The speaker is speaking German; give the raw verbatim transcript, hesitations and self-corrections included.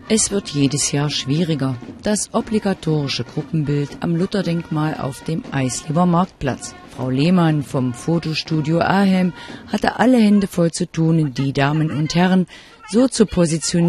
Es wird jedes Jahr schwieriger. Das obligatorische Gruppenbild am Lutherdenkmal auf dem Eislever Marktplatz. Frau Lehmann vom Fotostudio Ahem hatte alle Hände voll zu tun, die Damen und Herren so zu positionieren,